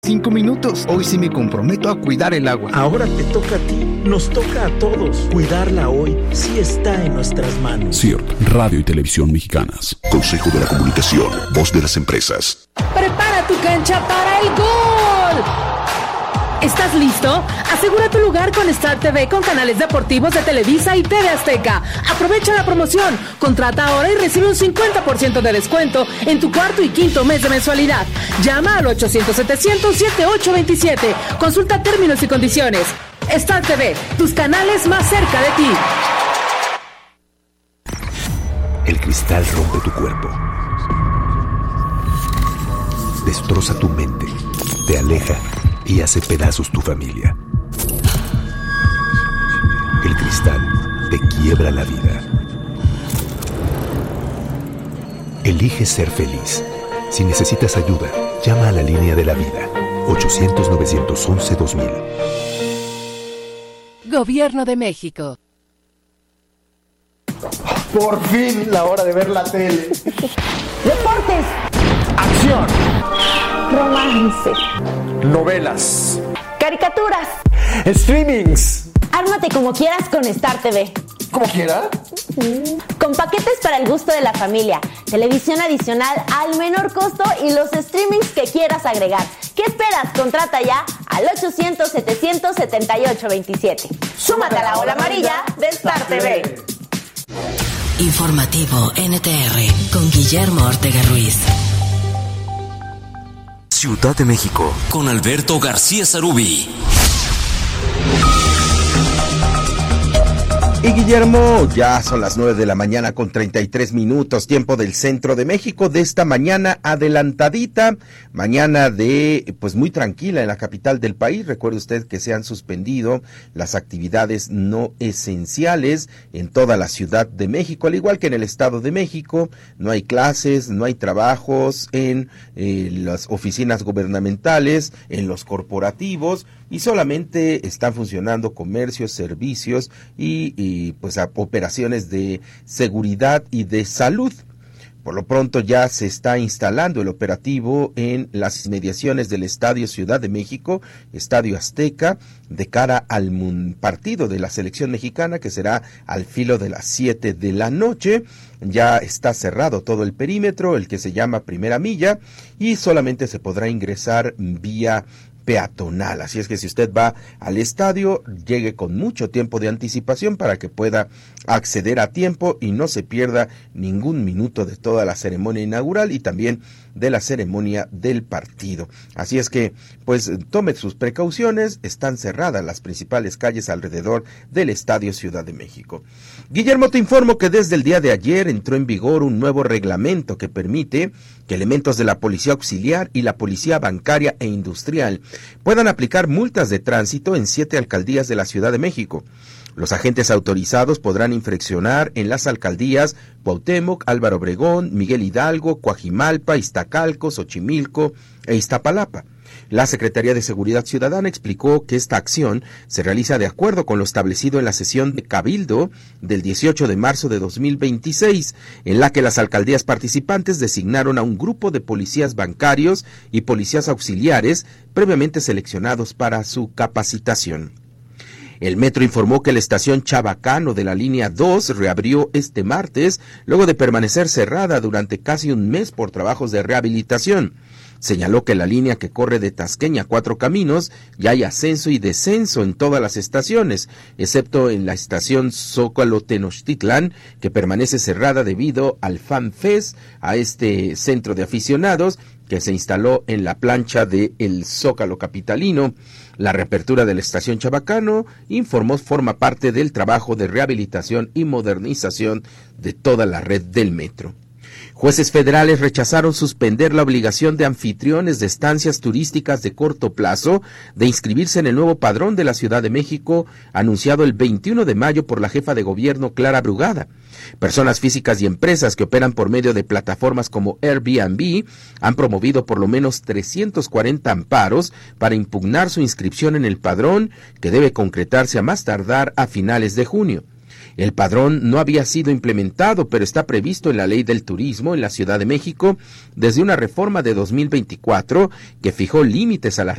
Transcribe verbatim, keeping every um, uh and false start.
Cinco minutos. Hoy sí me comprometo a cuidar el agua. Ahora te toca a ti. Nos toca a todos. Cuidarla hoy sí está en nuestras manos. C I R T, Radio y Televisión Mexicanas. Consejo de la Comunicación, voz de las empresas. Prepara tu cancha para el gol. ¿Estás listo? Asegura tu lugar con Star T V con canales deportivos de Televisa y T V Azteca. Aprovecha la promoción. Contrata ahora y recibe un cincuenta por ciento de descuento en tu cuarto y quinto mes de mensualidad. Llama al ochocientos setecientos setenta y ocho veintisiete. Consulta términos y condiciones. Star T V, tus canales más cerca de ti. El cristal rompe tu cuerpo. Destroza tu mente. Te aleja y hace pedazos tu familia. El cristal te quiebra la vida. Elige ser feliz. Si necesitas ayuda, llama a la línea de la vida. ochocientos, novecientos once, dos mil. Gobierno de México. Por fin, la hora de ver la tele. Deportes. Acción. Romance. Novelas. Caricaturas. Streamings. Ármate como quieras con Star T V. ¿Como quiera? Con paquetes para el gusto de la familia, televisión adicional al menor costo y los streamings que quieras agregar. ¿Qué esperas? Contrata ya al ochocientos, setecientos setenta y ocho veintisiete. Súmate a la ola amarilla de Star T V. Informativo N T R con Guillermo Ortega Ruiz. Ciudad de México Con Alberto García Zarubi. Y Guillermo, ya son las nueve de la mañana con treinta y tres minutos, tiempo del centro de México, de esta mañana adelantadita, mañana de, pues muy tranquila en la capital del país. Recuerde usted que se han suspendido las actividades no esenciales en toda la Ciudad de México, al igual que en el Estado de México. No hay clases, no hay trabajos en eh, las oficinas gubernamentales, en los corporativos, y solamente están funcionando comercios, servicios y, y pues a operaciones de seguridad y de salud. Por lo pronto ya se está instalando el operativo en las inmediaciones del Estadio Ciudad de México, Estadio Azteca, de cara al partido de la selección mexicana, que será al filo de las siete de la noche. Ya está cerrado todo el perímetro, el que se llama Primera Milla, y solamente se podrá ingresar vía peatonal. Así es que si usted va al estadio, llegue con mucho tiempo de anticipación para que pueda acceder a tiempo y no se pierda ningún minuto de toda la ceremonia inaugural y también de la ceremonia del partido. Así es que, pues, tome sus precauciones. Están cerradas las principales calles alrededor del Estadio Ciudad de México. Guillermo, te informo que desde el día de ayer entró en vigor un nuevo reglamento que permite que elementos de la Policía Auxiliar y la Policía Bancaria e Industrial puedan aplicar multas de tránsito en siete alcaldías de la Ciudad de México. Los agentes autorizados podrán infraccionar en las alcaldías Cuauhtémoc, Álvaro Obregón, Miguel Hidalgo, Coajimalpa, Iztacalco, Xochimilco e Iztapalapa. La Secretaría de Seguridad Ciudadana explicó que esta acción se realiza de acuerdo con lo establecido en la sesión de Cabildo del dieciocho de marzo de dos mil veintiséis, en la que las alcaldías participantes designaron a un grupo de policías bancarios y policías auxiliares previamente seleccionados para su capacitación. El metro informó que la estación Chabacano de la línea dos reabrió este martes, luego de permanecer cerrada durante casi un mes por trabajos de rehabilitación. Señaló que la línea que corre de Tasqueña a Cuatro Caminos ya hay ascenso y descenso en todas las estaciones, excepto en la estación Zócalo-Tenochtitlán, que permanece cerrada debido al Fan Fest, a este centro de aficionados que se instaló en la plancha de el Zócalo capitalino. La reapertura de la estación Chabacano, informó, forma parte del trabajo de rehabilitación y modernización de toda la red del metro. Jueces federales rechazaron suspender la obligación de anfitriones de estancias turísticas de corto plazo de inscribirse en el nuevo padrón de la Ciudad de México, anunciado el veintiuno de mayo por la jefa de gobierno Clara Brugada. Personas físicas y empresas que operan por medio de plataformas como Airbnb han promovido por lo menos trescientos cuarenta amparos para impugnar su inscripción en el padrón, que debe concretarse a más tardar a finales de junio. El padrón no había sido implementado, pero está previsto en la Ley del Turismo en la Ciudad de México desde una reforma de dos mil veinticuatro que fijó límites a las